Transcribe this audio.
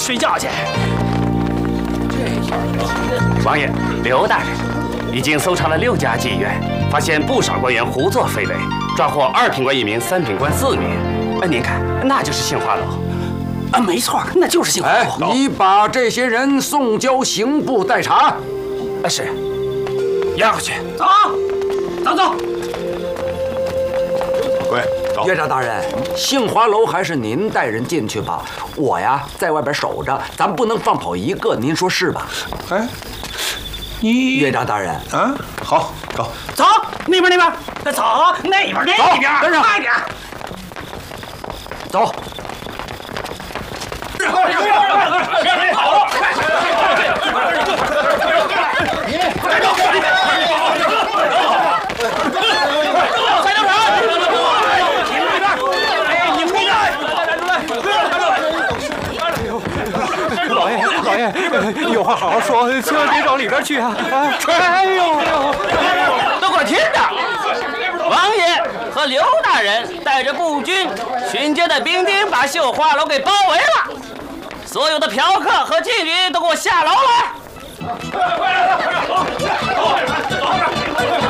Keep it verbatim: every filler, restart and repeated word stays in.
睡觉去。 王爷，刘大人已经搜查了六家妓院，发现不少官员胡作非为，抓获二品官一名，三品官四名。哎，您看，那就是杏花楼。 啊，没错，那就是杏花楼。 哎，你把这些人送交刑部待查。 啊，是。押回去。 走，走走。 喂，走。 院长大人，杏花楼还是您带人进去吧，我呀在外边守着，咱不能放跑一个，您说是吧？ 哎，你院长大人， 啊，好，走， 走，那边那边，走，那边那边， 跟上， 快点， 走。 老爷，老爷，有话好好说，千万别找里边去啊！哎呦呦， 都给我听着！王爷和刘大人带着步军、巡街的兵丁，把绣花楼给包围了。所有的嫖客和妓女都给我下楼来！